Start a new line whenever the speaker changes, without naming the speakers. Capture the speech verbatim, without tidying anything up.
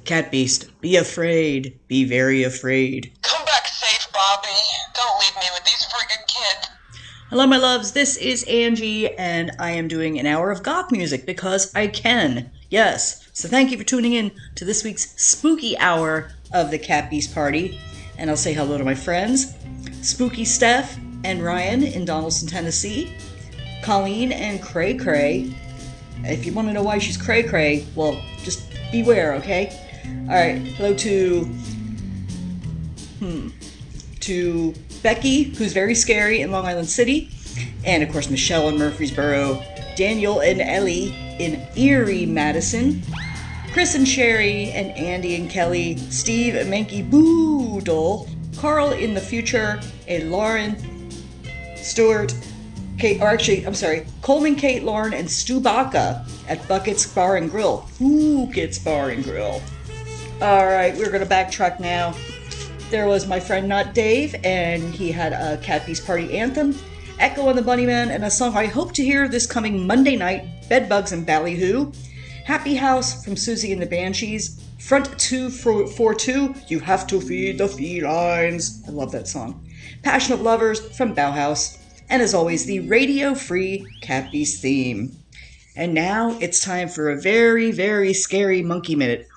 Cat Beast, be afraid. Be very afraid.
Come back safe, Bobby. Don't leave me with these friggin' kids.
Hello, my loves. This is Angie, and I am doing an hour of goth music because I can. Yes. So thank you for tuning in to this week's spooky hour of the Cat Beast Party. And I'll say hello to my friends, Spooky Steph and Ryan in Donaldson, Tennessee, Colleen and Cray Cray. If you want to know why she's Cray Cray, well, just beware, okay? All right. Hello to hmm to Becky, who's very scary in Long Island City, and of course Michelle in Murfreesboro, Daniel and Ellie in Erie, Madison, Chris and Sherry and Andy and Kelly, Steve and Menke Boodle, Carl in the future, and Lauren, Stewart, Kate, or actually, I'm sorry, Coleman, Kate, Lauren, and Stu Baca at Buckets Bar and Grill. Buckets Bar and Grill. All right, we're going to backtrack now. There was my friend Not Dave, and he had a Cat Beast Party anthem, Echo and the Bunnymen, and a song I hope to hear this coming Monday night, Bedbugs and Ballyhoo, Happy House from Susie and the Banshees, Front two forty-two, You Have to Feed the Felines. I love that song. Passion of Lovers from Bauhaus, and as always, the radio-free Cat Beast theme. And now it's time for a very, very scary monkey minute.